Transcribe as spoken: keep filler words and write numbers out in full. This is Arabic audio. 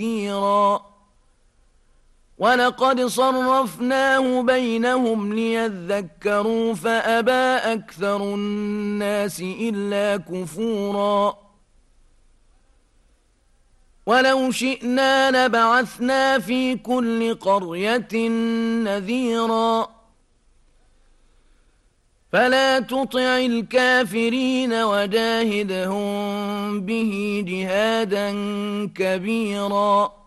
تذكيرا ولقد صرفناه بينهم ليذكروا فأبى أكثر الناس إلا كفورا ولو شئنا لبعثنا في كل قرية نذيرا فلا تطع الكافرين وجاهدهم به جهادا كبيرا